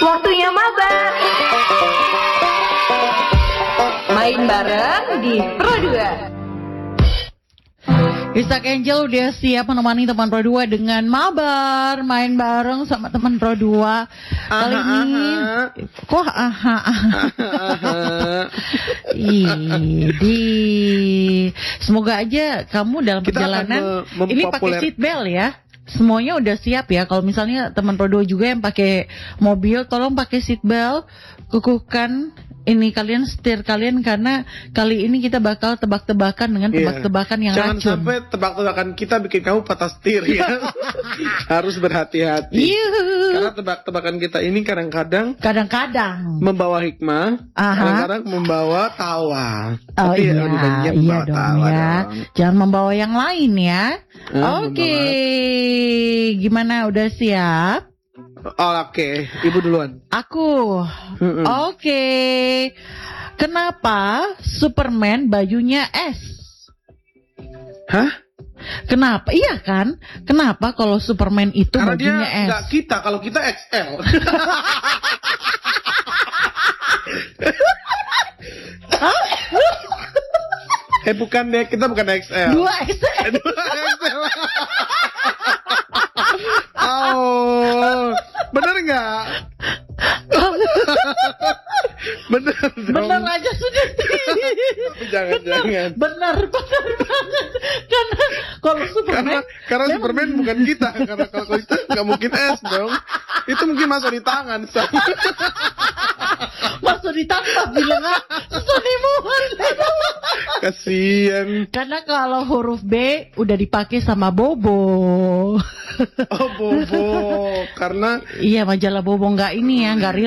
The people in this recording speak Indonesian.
Waktunya mabar. Main bareng di Pro 2. Isak Angel udah siap menemani teman Pro 2 dengan mabar, main bareng sama teman Pro 2. Kali ini kok semoga aja kamu dalam perjalanan ini pakai seat belt ya. Semuanya udah siap ya. Kalau misalnya teman Pro 2 juga yang pakai mobil, tolong pakai seat belt, kukuhkan ini kalian, setir kalian, karena kali ini kita bakal tebak-tebakan dengan tebak-tebakan yang jangan racun. sampai tebak-tebakan kita bikin kamu patah setir ya. Harus berhati-hati. Karena tebak-tebakan kita ini kadang-kadang membawa hikmah, kadang-kadang membawa tawa. Oh tapi iya dong ya. Jangan membawa yang lain ya. Oke. Gimana, udah siap? Oke, Ibu duluan. Aku. Oke. Kenapa Superman bajunya S? Hah? Kenapa? Iya kan? Kenapa kalau Superman itu karena bajunya dia S? nggak kita, kalau kita XL. Bukan deh, kita bukan XL. 2XL. Oh, bener nggak? Bener dong. Bener aja sudah. Jangan. Bener banget. Karena kalau Superman, karena Superman bukan kita. Karena kalau itu nggak mungkin S dong. Itu mungkin masuk di tangan. masuk ditambah bilang Sony Muhan. Kasian. Karena kalau huruf B udah dipakai sama Bobo. Oh, Bobo. Karena iya, majalah Bobo nggak ini ya, nggak